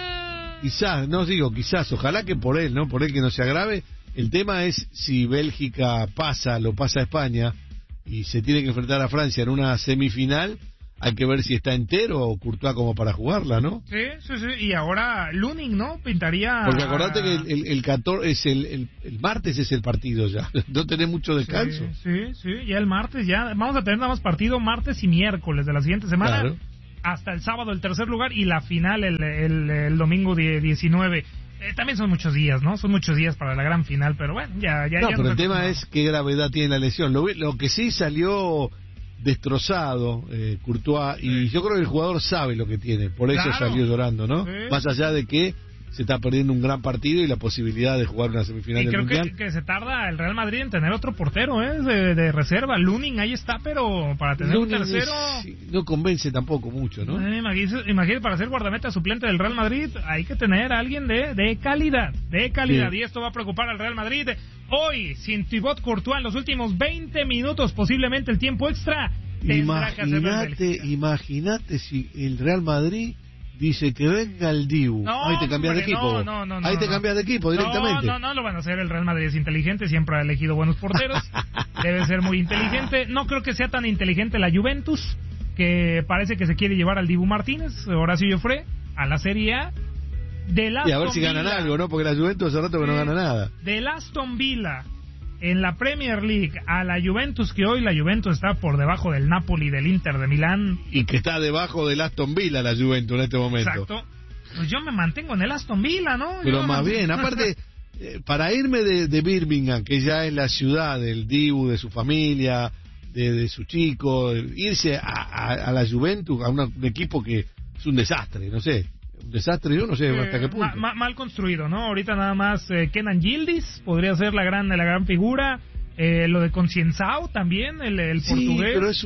quizás, ojalá que por él, ¿no? Por él que no sea grave. El tema es si Bélgica lo pasa a España y se tiene que enfrentar a Francia en una semifinal. hay que ver si está entero o Courtois como para jugarla, ¿no? Sí. Y ahora Lunin, ¿no? Pintaría... Porque acordate que el 14 es el martes es el partido ya. No tenés mucho descanso. Sí. Ya el martes ya. Vamos a tener nada más partido martes y miércoles de la siguiente semana. Claro. Hasta el sábado el tercer lugar y la final el domingo 19. También son muchos días, ¿no? Son muchos días para la gran final, pero bueno, ya. No, pero el tema es qué gravedad tiene la lesión. Lo que sí salió destrozado Courtois, y yo creo que el jugador sabe lo que tiene, por eso salió llorando, ¿no? Sí. Más allá de que se está perdiendo un gran partido y la posibilidad de jugar una semifinal del Mundial. Y creo que se tarda el Real Madrid en tener otro portero, de reserva. Lunin ahí está, pero para tener un tercero... no convence tampoco mucho, ¿no? Imagínate, para ser guardameta suplente del Real Madrid hay que tener a alguien de calidad, Bien. Y esto va a preocupar al Real Madrid. Hoy, sin Thibaut Courtois en los últimos 20 minutos, posiblemente el tiempo extra, tendrá que hacer Imagínate si el Real Madrid dice que venga el Dibu. Ahí te cambias de equipo. Ahí te cambias de equipo directamente. No lo van a hacer. El Real Madrid es inteligente, siempre ha elegido buenos porteros. Debe ser muy inteligente. No creo que sea tan inteligente la Juventus, que parece que se quiere llevar al Dibu Martínez, Horacio Joffre, a la Serie A. Y a ver si ganan algo, ¿no? Porque la Juventus hace rato que no gana nada. Del Aston Villa en la Premier League a la Juventus, que hoy la Juventus está por debajo del Napoli, del Inter de Milán. Y que está debajo del Aston Villa la Juventus en este momento. Exacto. Pues yo me mantengo en el Aston Villa, ¿no? Pero más bien, aparte, para irme de Birmingham, que ya es la ciudad del Dibu, de su familia, de su chico, irse a la Juventus, a un equipo que es un desastre, no sé. Un desastre, yo no sé hasta qué punto. Mal construido, ¿no? Ahorita nada más Kenan Yildiz podría ser la gran figura. Lo de Concienzao también, el portugués. Pero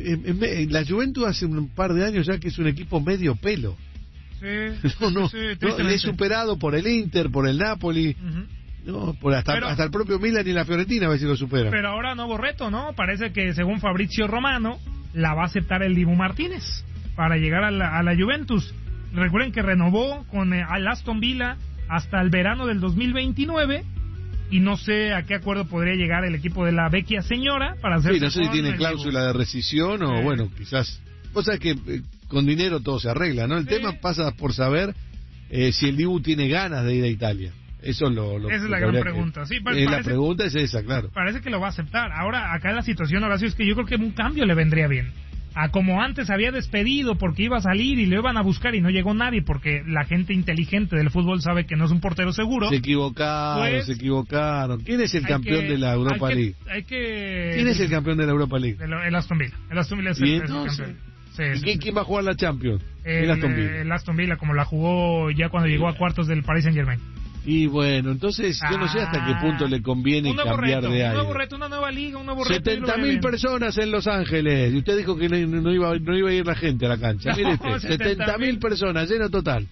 es la Juventus hace un par de años ya que es un equipo medio pelo. Sí. No, es superado por el Inter, por el Napoli. No, hasta el propio Milan y la Fiorentina a ver si lo superan. Pero ahora nuevo reto, ¿no? Parece que según Fabrizio Romano la va a aceptar el Dibu Martínez para llegar a la Juventus. Recuerden que renovó con al Aston Villa hasta el verano del 2029 y no sé a qué acuerdo podría llegar el equipo de la vecchia señora para hacer... Sí, no sé si tiene cláusula de rescisión o bueno, quizás... O sea que con dinero todo se arregla, ¿no? El tema pasa por saber si el Dibu tiene ganas de ir a Italia. Eso es esa es la gran pregunta. Sí, la pregunta es esa, claro. Parece que lo va a aceptar. Ahora, acá la situación, Horacio, es que yo creo que un cambio le vendría bien. A como antes había despedido porque iba a salir y le iban a buscar y no llegó nadie porque la gente inteligente del fútbol sabe que no es un portero seguro. Se equivocaron. ¿Quién es el campeón de la Europa League? ¿Quién es el campeón de la Europa League? El Aston Villa. El Aston Villa es el campeón. ¿Y quién va a jugar la Champions? El Aston Villa, como la jugó ya cuando llegó a cuartos del Paris Saint-Germain. Y bueno, entonces yo no sé hasta qué punto le conviene cambiar de aire. Un nuevo reto, una nueva liga, un nuevo reto. 70.000 personas en Los Ángeles. Y usted dijo que no iba a ir la gente a la cancha. Mire usted, 70.000 personas, lleno total.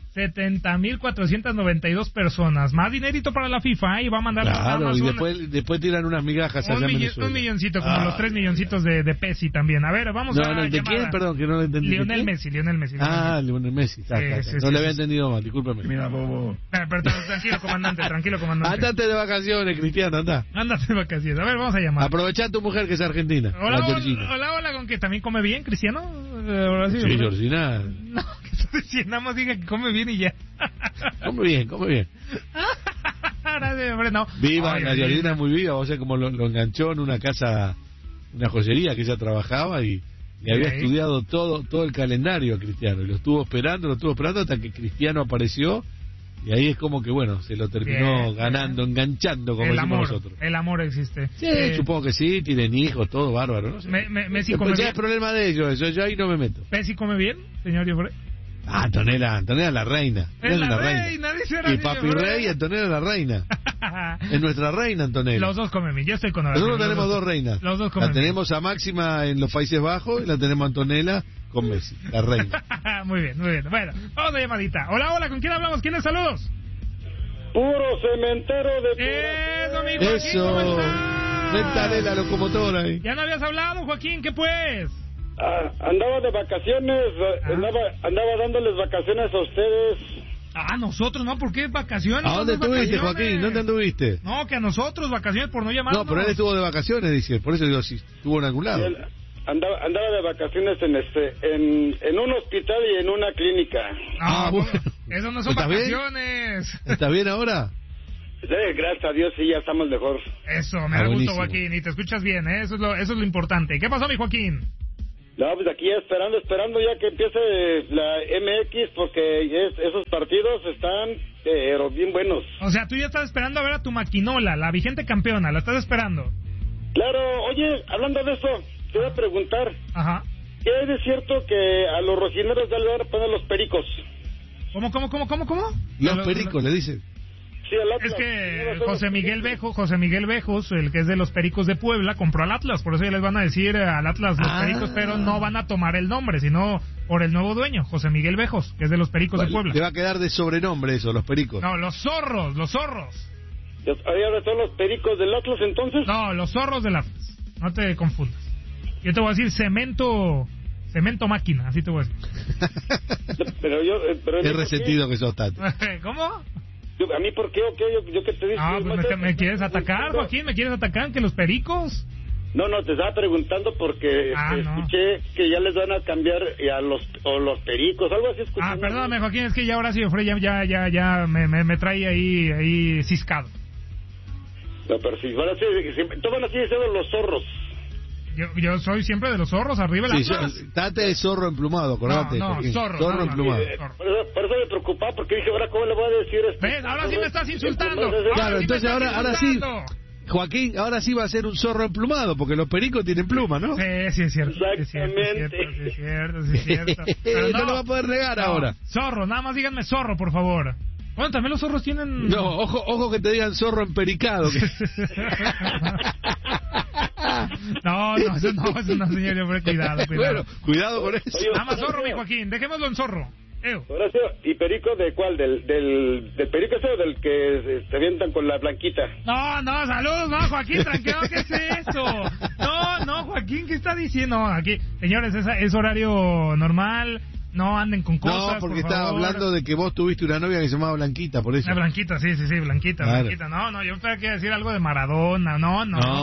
70.492 personas. Más dinerito para la FIFA, y va a mandar... Claro, y después tiran unas migajas allá en Venezuela. Un milloncito, como los 3 milloncitos de Pepsi también. A ver, vamos a... ¿De quién? Perdón, que no lo entendí. Lionel Messi. Lionel Messi. No le había entendido mal, discúlpeme. Mira, bobo. Pero tranquilo, comandante. Andate de vacaciones, Cristiano, anda. Ándate de vacaciones. A ver, vamos a llamar. Aprovechá a tu mujer que es argentina. Hola, ¿con qué? ¿También come bien, Cristiano? Sí, Georgina. No, que nada más diga que come bien y ya. Come bien. No. Viva, la Georgina es muy viva, o sea, como lo enganchó en una casa, una joyería que ella trabajaba y había estudiado todo el calendario a Cristiano, y lo estuvo esperando hasta que Cristiano apareció. Y ahí es como que, bueno, se lo terminó ganando, enganchando, como decimos nosotros. El amor existe. Sí, supongo que sí, tienen hijos, todo bárbaro, ¿no? Messi come bien. Ya es problema de ellos, yo ahí no me meto. ¿Messi come bien, señor Joffre? Antonella la reina. Es la reina, dice y Papi Rey y Antonella la reina. Es nuestra reina, Antonella. Los dos comen bien, yo estoy con Horacio. Nosotros tenemos dos reinas. Los dos comen bien. La tenemos a Máxima en los Países Bajos y la tenemos a Antonella con Messi, la reina. Muy bien. Bueno, vamos a llamadita. Hola, ¿con quién hablamos? ¿Quiénes saludos? Puro cementero de... Eso. Métale la locomotora ahí. Ya no habías hablado, Joaquín, ¿qué pues? Andaba de vacaciones, andaba dándoles vacaciones a ustedes. Nosotros no, ¿por qué vacaciones? ¿A dónde estuviste, Joaquín? ¿Dónde anduviste? No, que a nosotros vacaciones por no llamarnos. No, pero él estuvo de vacaciones, dice, por eso digo, si estuvo en algún lado. andaba de vacaciones en un hospital y en una clínica. Bueno. Eso no son vacaciones. ¿Está bien ahora? Sí, gracias a Dios, sí, ya estamos mejor. Eso, me da gusto, buenísimo. Joaquín, y te escuchas bien, ¿eh? Eso es lo importante. ¿Qué pasó, mi Joaquín? No, pues aquí esperando ya que empiece la MX, porque esos partidos están bien buenos. O sea, tú ya estás esperando a ver a tu maquinola, la vigente campeona, la estás esperando. Claro, oye, hablando de eso, te voy a preguntar. Ajá. ¿Qué es de cierto que a los rojineros ya le van a poner los pericos? ¿Cómo? Los pericos, le dicen. Sí, al Atlas. Es que José Miguel Bejos, el que es de los Pericos de Puebla, compró al Atlas, por eso ya les van a decir al Atlas los Pericos, pero no van a tomar el nombre, sino por el nuevo dueño, José Miguel Bejos, que es de los Pericos de Puebla. Le va a quedar de sobrenombre eso, los pericos. No, los zorros. ¿Ahora son los pericos del Atlas entonces? No, los zorros del Atlas, no te confundas. Yo te voy a decir cemento máquina, así te voy a decir. Pero es resentido que sos, Tati. ¿Cómo? ¿A mí por qué? ¿O qué? ¿Yo qué te dije? Pues ¿me quieres atacar, Joaquín? ¿Me quieres atacar? ¿Que los pericos? No, te estaba preguntando porque escuché que ya les van a cambiar a los pericos, algo así escuché. Perdóname, Joaquín, es que ya Horacio Frey ya me trae ahí ciscado. No, pero si van así, todos van así diciendo los zorros. Yo soy siempre de los zorros, arriba el Atlas. Tate de zorro emplumado, acordate. No, zorro emplumado. Por eso me preocupaba, porque dije, ahora cómo le voy a decir esto. ¿Ves? Ahora sí me estás insultando. Claro, entonces ahora sí, Joaquín, ahora sí va a ser un zorro emplumado, porque los pericos tienen pluma, ¿no? Sí, es cierto. Exactamente. Es cierto. Pero no lo va a poder negar ahora. Zorro, nada más díganme zorro, por favor. Bueno, también los zorros tienen... No, ojo que te digan zorro empericado. No, eso no, señor, yo cuidado. Bueno, cuidado con eso. Nada más zorro, mi Joaquín, dejémoslo en zorro. Horacio, ¿y perico de cuál? ¿Del perico ese o del que se avientan con la blanquita? No, saludos, no, Joaquín, tranquilo, ¿qué es eso? No, Joaquín, ¿qué está diciendo? Aquí, señores, es horario normal. No anden con cosas. No, porque por estaba favor. hablando de que vos tuviste una novia que se llamaba Blanquita, por eso. Blanquita, sí, Blanquita, claro. Blanquita. No, yo pensaba que iba a decir algo de Maradona. No,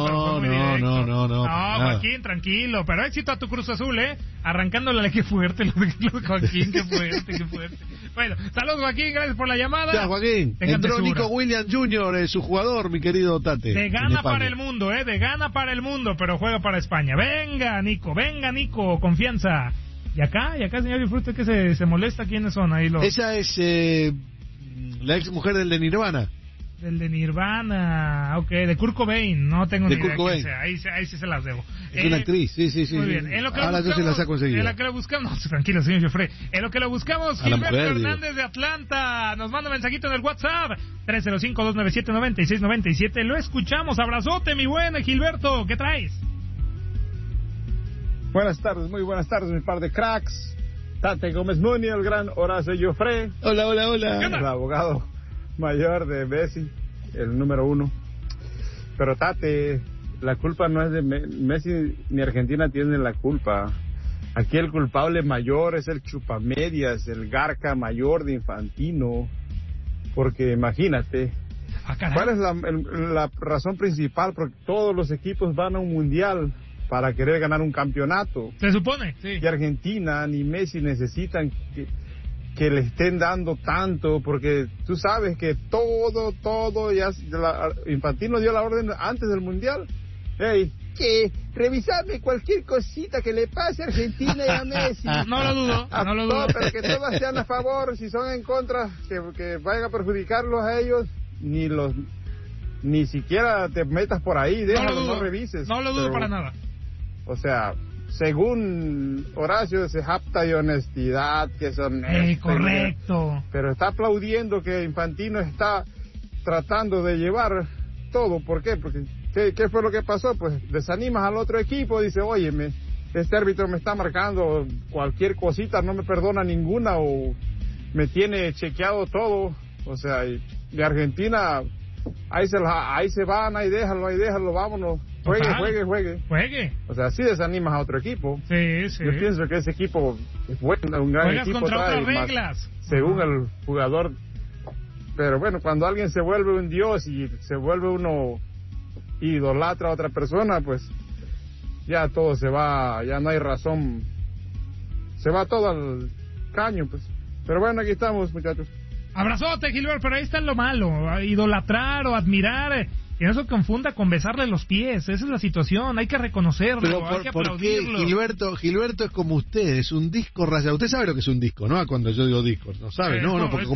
Joaquín, tranquilo. Pero éxito a tu Cruz Azul, arrancándole, qué fuerte lo de Joaquín, qué fuerte. Bueno, saludos, Joaquín, gracias por la llamada. Ya, Joaquín. Entró Nico Williams Jr., su jugador, mi querido Tate. De gana para el mundo, de gana para el mundo, pero juega para España. Venga, Nico, confianza. ¿Y acá, señor Disfrute, que se molesta? ¿Quiénes son ahí los...? Esa es la ex mujer del de Nirvana. Del de Nirvana, ok, de Kurt Cobain, no tengo ni idea quién sea, ahí sí se las debo. Es una actriz, sí. Muy bien. Ahora yo se las ha conseguido. En lo que lo buscamos, no, tranquilo, señor Jeffrey. En lo que lo buscamos, Gilberto Hernández de Atlanta nos manda un mensajito en el WhatsApp, 305-297-9697. Lo escuchamos, abrazote, mi buen Gilberto, ¿qué traes? Buenas tardes, muy buenas tardes, mi par de cracks. Tate Gómez Muni, el gran Horacio Joffre. Hola. El abogado mayor de Messi, el número 1. Pero Tate, la culpa no es de Messi, ni Argentina tiene la culpa. Aquí el culpable mayor es el chupamedias, el garca mayor de Infantino. Porque imagínate, ¿cuál es la razón principal? Porque todos los equipos van a un mundial para querer ganar un campeonato. Se supone, sí. Y Argentina ni Messi necesitan que le estén dando tanto, porque tú sabes que todo, ya Infantino dio la orden antes del Mundial. Hey, que revisarme cualquier cosita que le pase a Argentina y a Messi. No lo dudo. Pero que todas sean a favor, si son en contra, que vayan a perjudicarlos a ellos, ni siquiera te metas por ahí, déjalo, no revises. No lo dudo para nada. O sea, según Horacio se jacta de honestidad, que es honesto. Correcto. Pero está aplaudiendo que Infantino está tratando de llevar todo. ¿Por qué? Porque ¿qué fue lo que pasó? Pues desanimas al otro equipo, dice, óyeme, este árbitro me está marcando cualquier cosita, no me perdona ninguna, o me tiene chequeado todo. O sea, y Argentina, ahí se van, ahí déjalo, vámonos. Juegue. O sea, sí desanimas a otro equipo. Sí. Yo pienso que ese equipo es bueno, un gran Juegas equipo. Contra trae otras más, reglas. según el jugador. Pero bueno, cuando alguien se vuelve un dios y se vuelve uno idolatra a otra persona, pues ya todo se va, ya no hay razón, se va todo al caño, pues. Pero bueno, aquí estamos, muchachos. Abrazote, Gilbert, pero ahí está lo malo, idolatrar o admirar, que no se confunda con besarle los pies, esa es la situación, hay que reconocerlo, pero hay que ¿por qué aplaudirlo. Gilberto es como usted, es un disco rayado? Usted sabe lo que es un disco, ¿no? Cuando yo digo disco, no sabe, no, porque como